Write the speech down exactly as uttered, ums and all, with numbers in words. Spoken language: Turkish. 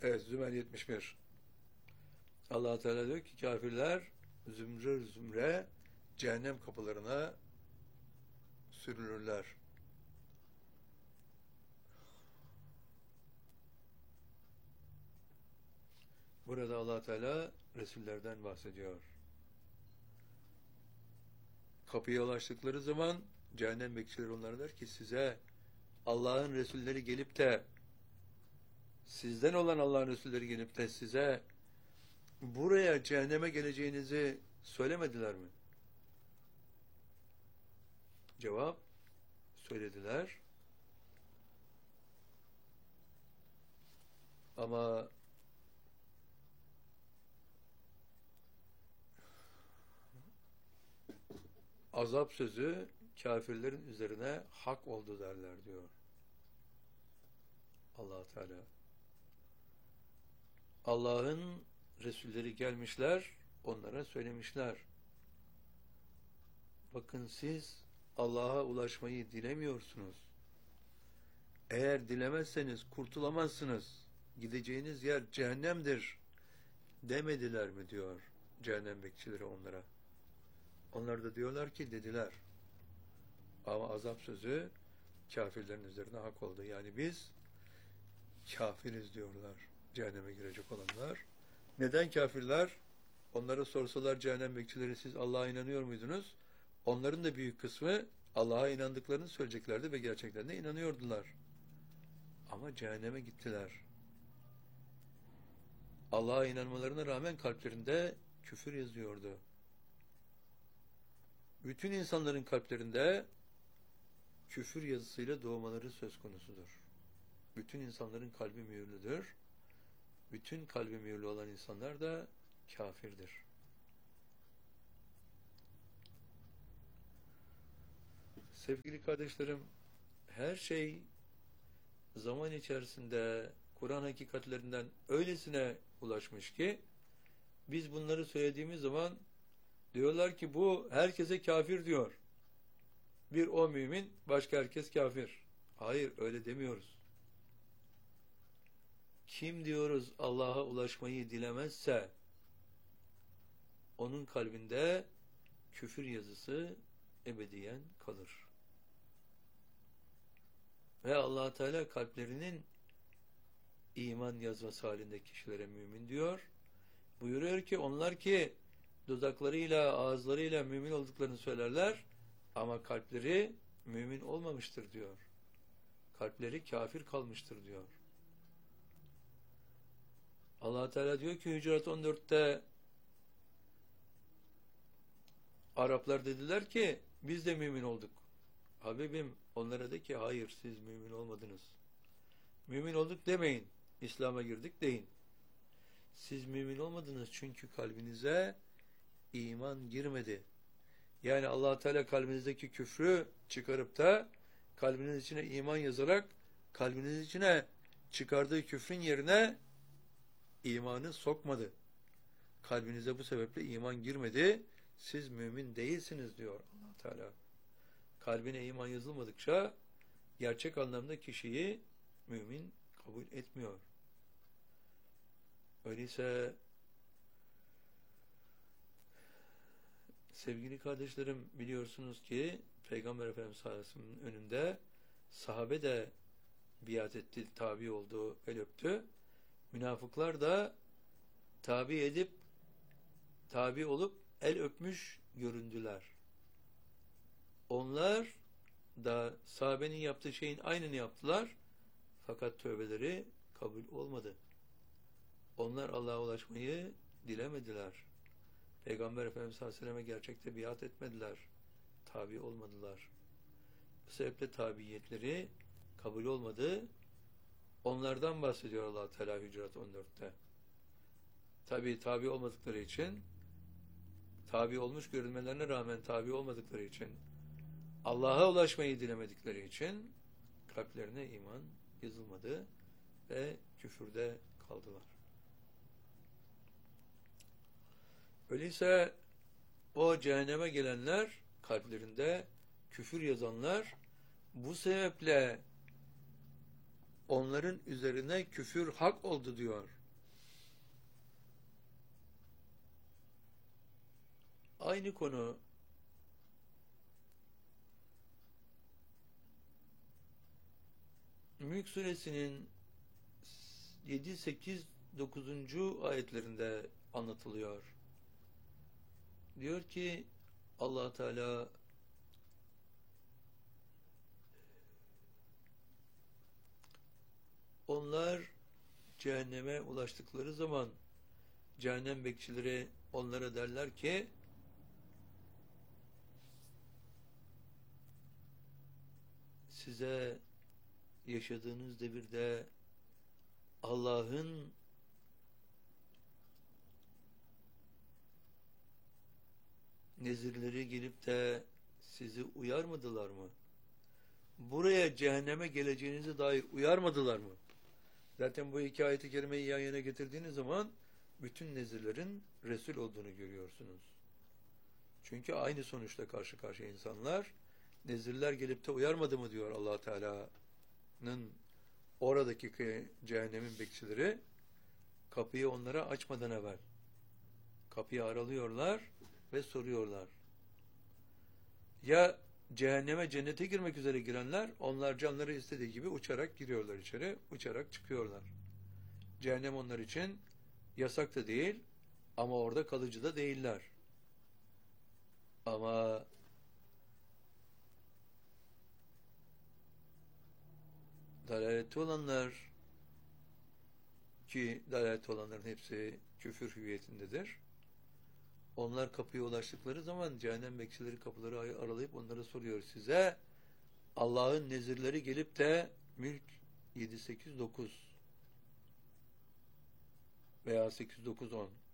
Evet, Zümer yetmiş bir. Allah Teala diyor ki kafirler zümre zümre cehennem kapılarına sürülürler. Burada Allah Teala Resullerden bahsediyor. Kapıya ulaştıkları zaman cehennem bekçileri onlara der ki size Allah'ın Resulleri gelip de sizden olan Allah'ın Resulleri gelip de size buraya cehenneme geleceğinizi söylemediler mi? Cevap, söylediler. Ama azap sözü kafirlerin üzerine hak oldu derler diyor Allah Teala. Allah'ın Resulleri gelmişler, onlara söylemişler. Bakın siz Allah'a ulaşmayı dilemiyorsunuz. Eğer dilemezseniz kurtulamazsınız. Gideceğiniz yer cehennemdir demediler mi diyor cehennem bekçileri onlara. Onlar da diyorlar ki dediler. Ama azap sözü kafirlerin üzerine hak oldu. Yani biz kafiriz diyorlar cehenneme girecek olanlar. Neden kafirler? Onlara sorsalar cehennem bekçileri siz Allah'a inanıyor muydunuz? Onların da büyük kısmı Allah'a inandıklarını söyleyeceklerdi ve gerçekten de inanıyordular. Ama cehenneme gittiler. Allah'a inanmalarına rağmen kalplerinde küfür yazıyordu. Bütün insanların kalplerinde küfür yazısıyla doğmaları söz konusudur. Bütün insanların kalbi mühürlüdür. Bütün kalbi mühürlü olan insanlar da kafirdir. Sevgili kardeşlerim, her şey zaman içerisinde Kur'an hakikatlerinden öylesine ulaşmış ki biz bunları söylediğimiz zaman diyorlar ki bu herkese kafir diyor. Bir o mümin, başka herkes kafir. Hayır, öyle demiyoruz. Kim diyoruz Allah'a ulaşmayı dilemezse onun kalbinde küfür yazısı ebediyen kalır. Ve Allah Teala kalplerinin iman yazması halinde kişilere mümin diyor. Buyuruyor ki onlar ki dudaklarıyla, ağızlarıyla mümin olduklarını söylerler ama kalpleri mümin olmamıştır diyor. Kalpleri kafir kalmıştır diyor. Allah Teala diyor ki Hücurat on dörtte Araplar dediler ki biz de mümin olduk. Habibim onlara de ki hayır siz mümin olmadınız. Mümin olduk demeyin. İslam'a girdik deyin. Siz mümin olmadınız çünkü kalbinize iman girmedi. Yani Allah Teala kalbinizdeki küfrü çıkarıp da kalbiniz içine iman yazarak kalbiniz içine çıkardığı küfrün yerine imanı sokmadı. Kalbinize bu sebeple iman girmedi. Siz mümin değilsiniz diyor Allah Teala. Kalbine iman yazılmadıkça gerçek anlamda kişiyi mümin kabul etmiyor. Öyleyse sevgili kardeşlerim biliyorsunuz ki Peygamber Efendimiz sallallahu aleyhi ve sellem'in önünde sahabe de biat etti, tabi oldu, el öptü. Münafıklar da tabi edip tabi olup el öpmüş göründüler. Onlar da sahabenin yaptığı şeyin aynını yaptılar. Fakat tövbeleri kabul olmadı. Onlar Allah'a ulaşmayı dilemediler. Peygamber Efendimiz sallallahu aleyhi ve sellem'e gerçekte biat etmediler. Tabi olmadılar. Bu sebeple tabiyetleri kabul olmadı. Onlardan bahsediyor Allah Teala Hücurat on dörtte. Tabi tabi olmadıkları için, tabi olmuş görünmelerine rağmen tabi olmadıkları için, Allah'a ulaşmayı dilemedikleri için kalplerine iman yazılmadı ve küfürde kaldılar. Öyleyse o cehenneme gelenler, kalplerinde küfür yazanlar, bu sebeple onların üzerine küfür hak oldu diyor Aynı konu Mülk Suresinin yedi, sekiz, dokuzuncu ayetlerinde anlatılıyor. Diyor ki Allah Teala onlar cehenneme ulaştıkları zaman cehennem bekçileri onlara derler ki size yaşadığınız devirde Allah'ın nezirleri gelip de sizi uyarmadılar mı? Buraya cehenneme geleceğinize dair uyarmadılar mı? Zaten bu iki ayet-i kerimeyi yan yana getirdiğiniz zaman bütün nezirlerin Resul olduğunu görüyorsunuz. Çünkü aynı sonuçta karşı karşıya insanlar. Nezirler gelip de uyarmadı mı diyor Allah Teala'nın oradaki cehennemin bekçileri kapıyı onlara açmadan evvel kapıyı aralıyorlar ve soruyorlar. Ya cehenneme, cennete girmek üzere girenler, onlar canları istediği gibi uçarak giriyorlar içeri, uçarak çıkıyorlar. Cehennem onlar için yasak da değil ama orada kalıcı da değiller. Ama dalalette olanlar, ki dalalette olanların hepsi küfür hüviyetindedir. Onlar kapıya ulaştıkları zaman cehennem bekçileri kapıları aralayıp onlara soruyor. Size Allah'ın nezirleri gelip de Mülk yedi, sekiz, dokuz veya sekiz, dokuz, on